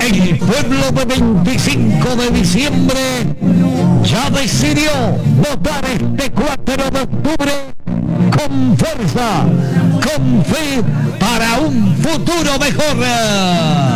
El pueblo de 25 de diciembre ya decidió votar este 4 de octubre con fuerza, con fe, para un futuro mejor.